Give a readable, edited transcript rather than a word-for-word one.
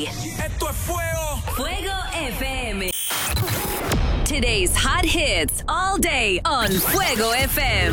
Esto es Fuego. Fuego FM. Today's hot hits all day on Fuego FM.